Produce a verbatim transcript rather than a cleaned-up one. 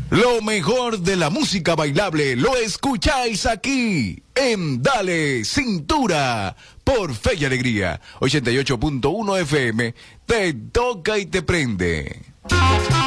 Lo mejor de la música bailable lo escucháis aquí en Dale Cintura por Fe y Alegría. ochenta y ocho punto uno F M, te toca y te prende.